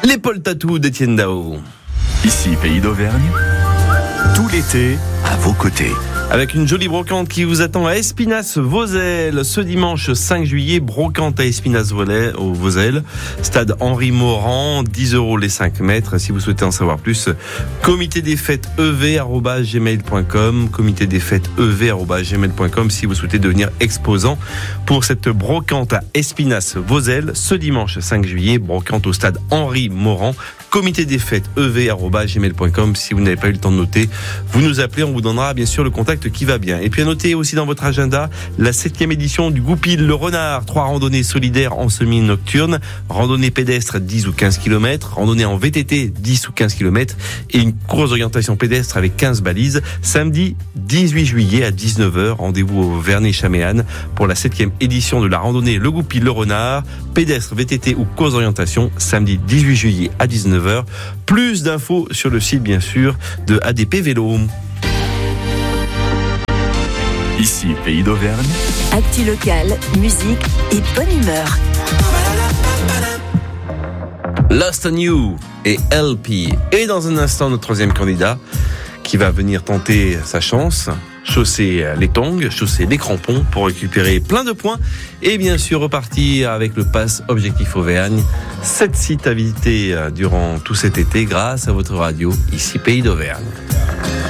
L'épaule tatou d'Étienne Dao. Ici, Pays d'Auvergne, tout l'été, à vos côtés. Avec une jolie brocante qui vous attend à Espinasse-Vauzelles ce dimanche 5 juillet, brocante à Espinasse-Vauzelles, stade Henri Morand, 10 € les 5 mètres. Si vous souhaitez en savoir plus, comité des fêtes ev@gmail.com, comité des fêtes ev@gmail.com si vous souhaitez devenir exposant pour cette brocante à Espinasse-Vauzelles ce dimanche 5 juillet, brocante au stade Henri Morand. Comité des fêtes ev@gmail.com. Si vous n'avez pas eu le temps de noter, vous nous appelez, on vous donnera bien sûr le contact qui va bien. Et puis à noter aussi dans votre agenda la 7e édition du Goupil le Renard, 3 randonnées solidaires en semi-nocturne, randonnée pédestre 10 ou 15 km, randonnée en VTT 10 ou 15 km et une course d'orientation pédestre avec 15 balises, samedi 18 juillet à 19h, rendez-vous au Vernet-Chaméane pour la 7e édition de la randonnée le Goupil le Renard, pédestre, VTT ou course d'orientation, samedi 18 juillet à 19h. Plus d'infos sur le site bien sûr de ADP Vélo. Ici, Pays d'Auvergne. Actu locale, musique et bonne humeur. Lost on You et LP. Et dans un instant, notre troisième candidat qui va venir tenter sa chance, chausser les tongs, chausser les crampons pour récupérer plein de points et bien sûr repartir avec le pass Objectif Auvergne. 7 sites à visiter durant tout cet été grâce à votre radio, ici Pays d'Auvergne.